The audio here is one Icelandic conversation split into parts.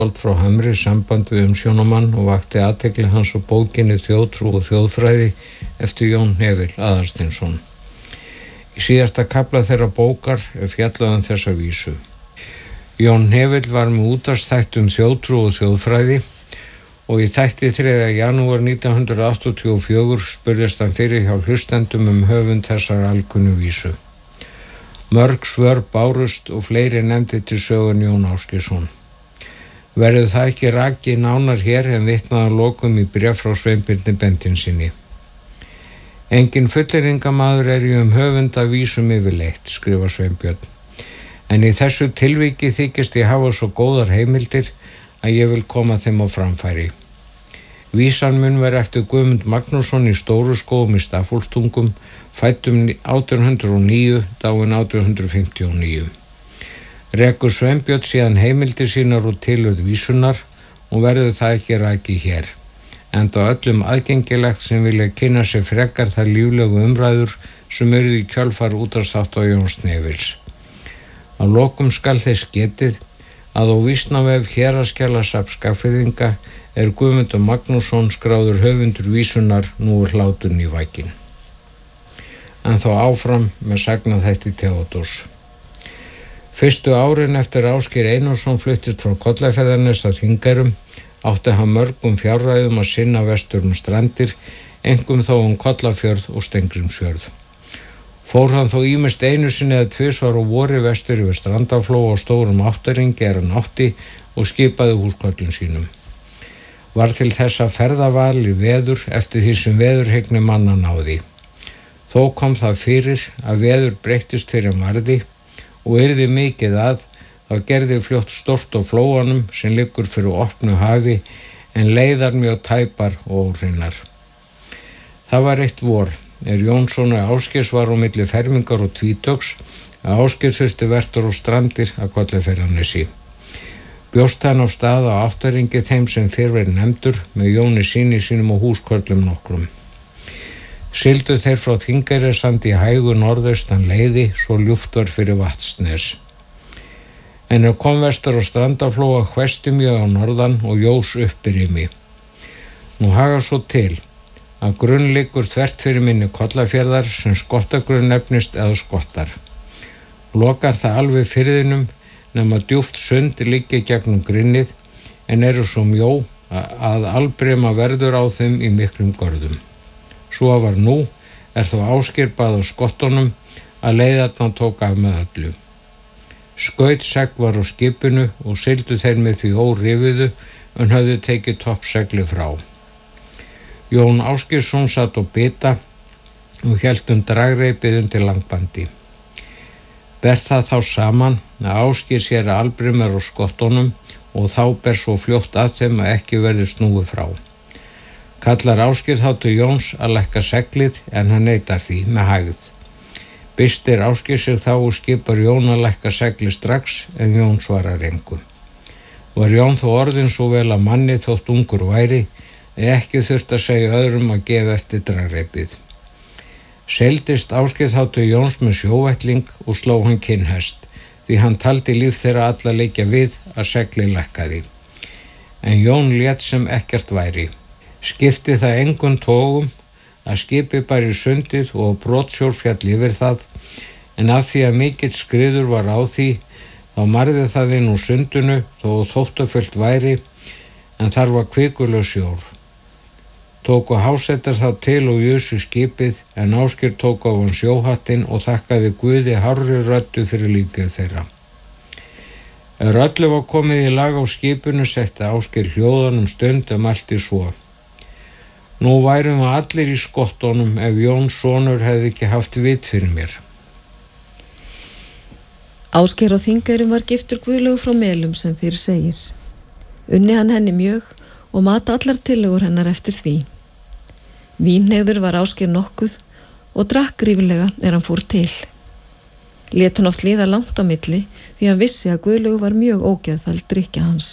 frá Hamri samband við umsjónarmann og vakti athygli hans á bókinni Þjóðtrú og þjóðfræði eftir Jón Hnefill Aðalsteinsson. Í síðasta kafla þeirra bókar fjallaði þessa vísu. Jón Hnefill var með útvarpsþætti þjóðtrú og þjóðfræði og í þætti 3. janúar 1984 spurðist hann fyrir hjá hlustendum höfund þessar alkunnu vísu. Mörg svör bárust og fleiri nefndi til sögun Jón Ásgeirsson. Verður það ekki rakið nánar hér en vitnað að lokum í bréf frá Sveinbirni Bentinsinni. Engin fullyrðingamaður í höfund af vísum yfirleitt, skrifar Sveinbjörn. En í þessu tilviki þykist ég hafa svo góðar heimildir að ég vil koma þeim á framfæri. Vísan mun vera eftir Guðmund Magnússon í Stóruskógum í Stafholtstungum, fæddum 1809, dáinn 1859. Rekur Sveinbjörn síðan heimildir sínar og tilurð vísunar og verður það ekki rakið hér, enda öllum aðgengilegt sem vilja kynna sér frekar þær líflegu umræður sem urðu í kjölfar útvarpsþátta Jóns Hnefils. Að lokum skal þess getið að á Vísnavef Héraðsskjalasafns Skagfirðinga Guðmundur Magnússon skráður höfundur vísunar nú hláturinn í vakinn. En þá áfram með sagnaþætti Theódórs. Fyrstu árin eftir Ásgeir Einarsson fluttist frá Kollafjarðarnesi að Þingeyrum átti hann mörgum fjárræðum að sinna vestur Strandir, einkum þó Kollafjörð og Steingrímsfjörð. Fór hann þó ýmist einu sinni eða tvisvar á vori vestur yfir Strandarflóa á stórum áttaringi hann átti og skipaði húskarlum sínum. Var til þess að ferðaval í veður eftir því sem veðurhygni manna náði. Þó kom það fyrir að veður breyttist fyrir varði og yrði mikið þá gerði fljótt stort á flóanum sem liggur fyrir opnu hafi en leiðar mjög tæpar og óhreinar. Það var eitt vor Jónsson og Ásgeirs var á milli fermingar og tvítugs að Ásgeir þurfti vestur á Strandir að Kollafjarðarnesi. Bjóst hann á stað á áttaringi þeim sem fyrr verið nefndur með Jóni síni sínum og húskörlum nokkrum. Sigldu þeir frá Þingeyjarsandi í hægu norðaustan leiði svo ljúft var fyrir Vatnsnes. En kom vestur á Strandarflóa hvessti mjög á norðan og jós upp í rimi. Nú hagar svo til að grunn liggur þvert fyrir minni Kollafjarðar sem skottagrunn nefnist eða skottar. Lokar það alveg firðinum nema djúpt sund liggi gegnum grynnið en eru svo mjó að albrima verður á þeim í miklum görðum. Svo var nú þó Ásgeir bað á skottunum að leiðarnar tók af með öllu. Skautsegg var á skipinu og sigldu þeir með því órifiðu en höfðu tekið toppsegli frá. Jón Ásgeirsson satt á bita og hélt dragreipið undir langbandi. Ber það þá saman að Ásgeir sér albrimar á skottunum og þá ber svo fljótt að þeim að ekki verði snúið frá. Kallar Ásgeir þá til Jóns að lækka seglið en hann neitar því með hægð. Byrstir Ásgeir sig þá og skipar Jón að lækka seglið strax en Jón svarar engu. Var Jón þó orðinn svo vel að manni þótt ungur væri ekki þurft að segja öðrum að gefa eftir dragreipið. Seildist Ásgeir þá til Jóns með sjóvettling og sló hann kinnhest, því hann taldi líf þeirra alla leikja við að seglið lækkaði. En Jón lét sem ekkert væri. Skipti það engum togum að skipið bæri sundið og brotsjór fjall yfir það, en af því að mikill skriður var á því, þá marði það inn úr sundinu þó þóttafullt væri, en þar var kvikuleg sjór. Tóku hásettar þá til og jusu skipið en Ásgeir tók á hann sjóhattinn og þakkaði Guði hárri röddu fyrir líkið þeirra. Öllu var komið í lag á skipinu setti Ásgeir hljóðan stund mælti svo. Nú værum við allir í skottunum ef Jón sonur hefði ekki haft vit fyrir mér. Ásgeir á Þingeyrum var giftur Guðlaugu frá Melum sem fyrr segir. Unni hann henni mjög og mat allar tillögur hennar eftir því. Vínhneigður var Ásgeir nokkuð og drakk ríflega hann fór til. Lét hann oft líða langt á milli því hann vissi að Guðlaugu var mjög ógeðfelld drykkja hans.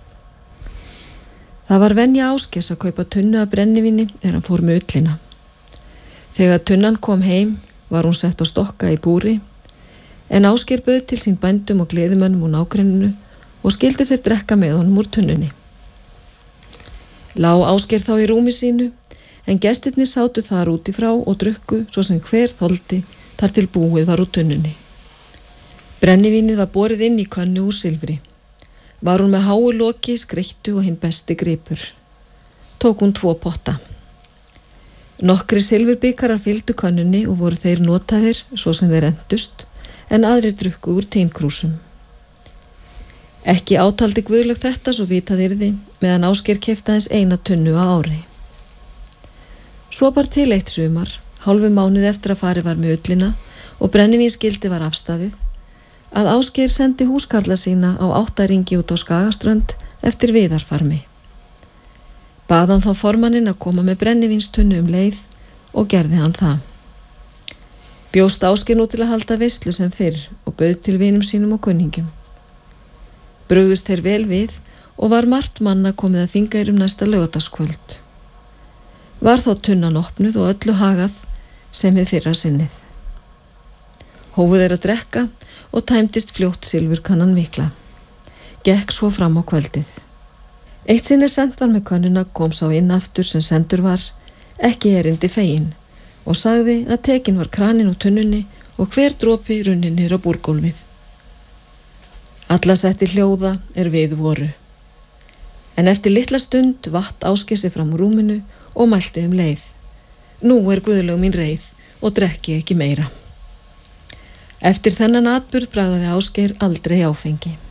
Það var venja Ásgeirs að kaupa tunnu af brennivíni hann fór með ullina. Þegar tunnan kom heim var hún sett á stokka í búri en Ásgeir bauð til sín bændum og gleðimönnum úr nágrenninu og skyldu þeir drekka með honum úr tunnunni. Lá Ásgeir þá í rúmi sínu, en gestirnir sátu þar út í frá og drukku svo sem hver þoldi þar til búið var úr tunnunni. Brennivínið var borið inn í könnu úr silfri. Var hún með háu loki, skreyttu og hinn besti gripur. Tók hún 2 potta. Nokkri silfurbikarar fylgdu könnunni og voru þeir notaðir svo sem þeir endust, en aðrir drukku úr teinkrúsum. Ekki átaldi Guðlaug þetta svo vitað yrði, meðan Ásgeir keypti aðeins 1 tunnu á ári. Svo bar til eitt sumar, hálfu mánuði eftir að farið var með ullina og brennivínsgildi var afstaðið, að Ásgeir sendi húskarla sína á 8 ringi út á Skagaströnd eftir Viðarfarmi. Bað hann þá formanninn að koma með brennivínstunnu leið og gerði hann það. Bjóst Ásgeir nú til að halda veislu sem fyrr og bauð til vinum sínum og kunningjum. Brugðust þeir vel við og var margt manna komið að Þingeyrum næsta laugardagskvöld. Var þá tunnan opnuð og öllu hagað sem við fyrra sinnið. Hófu þeir að drekka og tæmdist fljótt silfurkannan mikla. Gekk svo fram á kvöldið. Eitt sinni sent var með könnuna kom sá inn aftur sem sendur var, ekki erindi fegin, og sagði að tekin var kranin úr tunnunni og hver dropi runnin niður á búrgólfið. Alla setti hljóða við voru. En eftir litla stund vatt Ásgeir sig fram úr rúminu og mælti leið. Nú Guðlaug mín reið og drekki ekki meira. Eftir þennan atburð bragðaði Ásgeir aldrei áfengi.